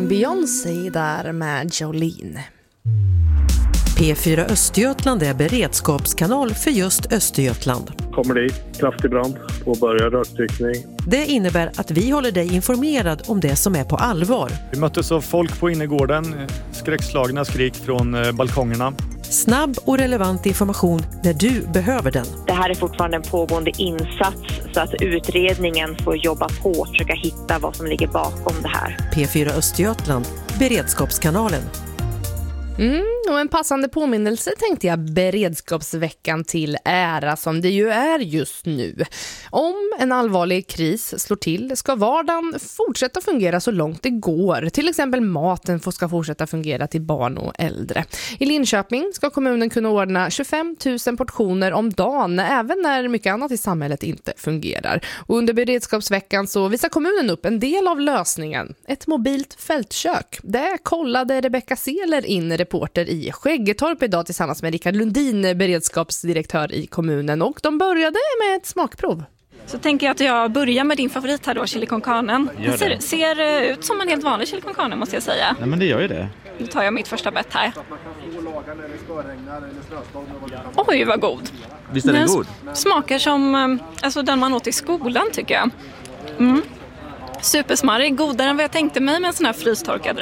Beyoncé där med Jolene. P4 Östergötland är beredskapskanal för just Östergötland. Kommer dit, kraftig brand, påbörjar rökdykning. Det innebär att vi håller dig informerad om det som är på allvar. Vi möttes av folk på innergården, skräckslagna skrik från balkongerna. Snabb och relevant information när du behöver den. Det här är fortfarande en pågående insats så att utredningen får jobba på och försöka hitta vad som ligger bakom det här. P4 Östergötland, beredskapskanalen. Och en passande påminnelse tänkte jag beredskapsveckan till ära som det ju är just nu. Om en allvarlig kris slår till ska vardagen fortsätta fungera så långt det går. Till exempel maten ska fortsätta fungera till barn och äldre. I Linköping ska kommunen kunna ordna 25 000 portioner om dagen även när mycket annat i samhället inte fungerar. Och under beredskapsveckan så visar kommunen upp en del av lösningen. Ett mobilt fältkök. Det kollade Rebecka Seler in, reporter i Skäggetorp idag tillsammans med Rickard Lundin, beredskapsdirektör i kommunen, och de började med ett smakprov. Så tänker jag att jag börjar med din favorit här då, chili con carne. Det ser ut som en helt vanlig chili con carne måste jag säga. Nej, men det gör ju det. Nu tar jag mitt första bett här. Oj, vad god. Visst är den god? Smakar som den man åt i skolan tycker jag. Supersmarrig, godare än vad jag tänkte mig med en sån här frystorkad